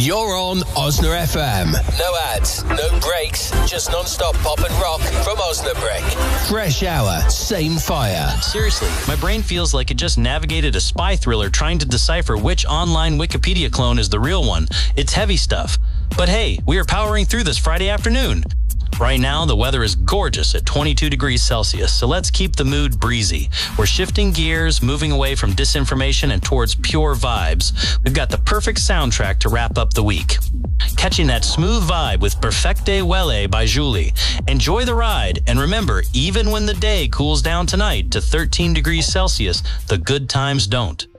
You're on Osna FM. No ads, no breaks, just non-stop pop and rock from Osnabrück. Fresh hour, same fire. Seriously, my brain feels like it just navigated a spy thriller trying to decipher which online Wikipedia clone is the real one. It's heavy stuff. But hey, we are powering through this Friday afternoon. Right now, the weather is gorgeous at 22 degrees Celsius, so let's keep the mood breezy. We're shifting gears, moving away from disinformation and towards pure vibes. We've got the perfect soundtrack to wrap up the week. Catching that smooth vibe with Perfecte Welle by Julie. Enjoy the ride, and remember, even when the day cools down tonight to 13 degrees Celsius, the good times don't.